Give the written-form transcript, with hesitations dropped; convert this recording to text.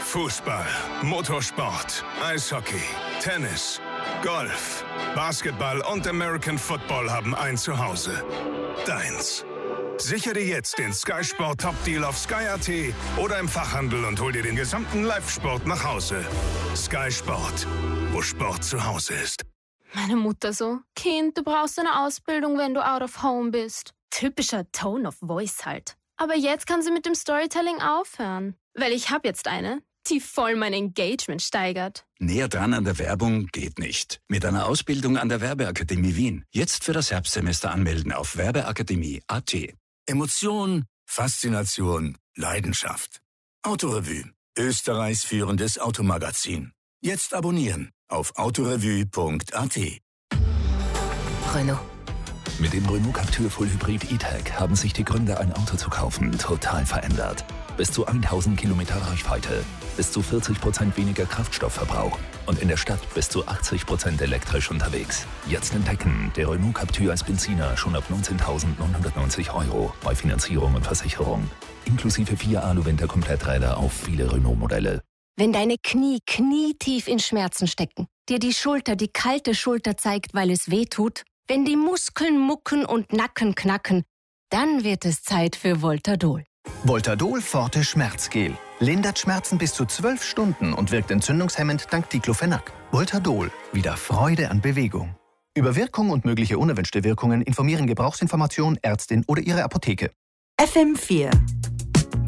Fußball, Motorsport, Eishockey, Tennis, Golf, Basketball und American Football haben ein Zuhause. Deins. Sichere jetzt den Sky Sport Top Deal auf Sky.at oder im Fachhandel und hol dir den gesamten Live-Sport nach Hause. Sky Sport, wo Sport zu Hause ist. Meine Mutter so: Kind, du brauchst eine Ausbildung, wenn du out of home bist. Typischer Tone of Voice halt. Aber jetzt kann sie mit dem Storytelling aufhören. Weil ich habe jetzt eine, die voll mein Engagement steigert. Näher dran an der Werbung geht nicht. Mit einer Ausbildung an der Werbeakademie Wien. Jetzt für das Herbstsemester anmelden auf werbeakademie.at. Emotion, Faszination, Leidenschaft. Autorevue, Österreichs führendes Automagazin. Jetzt abonnieren auf autorevue.at. Renault. Mit dem Renault Captur Full Hybrid E-Tech haben sich die Gründe, ein Auto zu kaufen, total verändert. Bis zu 1000 Kilometer Reichweite, bis zu 40% weniger Kraftstoffverbrauch und in der Stadt bis zu 80% elektrisch unterwegs. Jetzt entdecken, der Renault Captur als Benziner schon ab 19.990 € bei Finanzierung und Versicherung. Inklusive 4 Alu-Winter-Kompletträder auf viele Renault-Modelle. Wenn deine Knie knietief in Schmerzen stecken, dir die Schulter die kalte Schulter zeigt, weil es weh tut, wenn die Muskeln mucken und Nacken knacken, dann wird es Zeit für Voltadol. Voltadol Forte Schmerzgel. Lindert Schmerzen bis zu 12 Stunden und wirkt entzündungshemmend dank Diclofenac. Voltadol. Wieder Freude an Bewegung. Über Wirkung und mögliche unerwünschte Wirkungen informieren Gebrauchsinformation, Ärztin oder Ihre Apotheke. FM4